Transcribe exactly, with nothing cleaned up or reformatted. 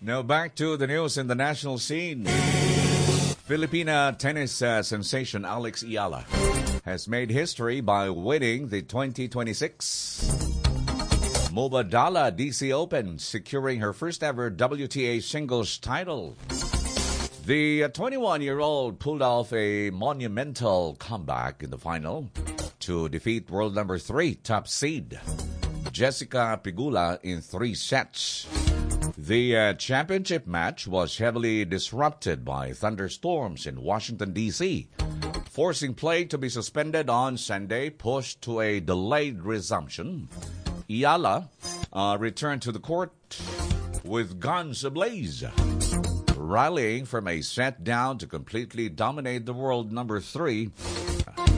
Now back to the news in the national scene. Filipina tennis uh, sensation Alex Ayala has made history by winning the twenty twenty-six Mubadala D C Open, securing her first ever W T A singles title. The twenty-one-year-old pulled off a monumental comeback in the final to defeat world number three top seed Jessica Pegula in three sets. The uh, championship match was heavily disrupted by thunderstorms in Washington, D C, forcing play to be suspended on Sunday, pushed to a delayed resumption. Ayala uh, returned to the court with guns ablaze, rallying from a set down to completely dominate the world number three